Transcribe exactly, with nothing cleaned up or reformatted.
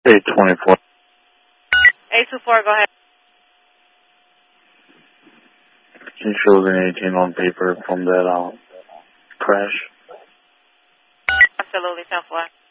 eight twenty-four. eight two four, go ahead. Can you show an eighteen on paper from that uh, crash? Absolutely, ten four.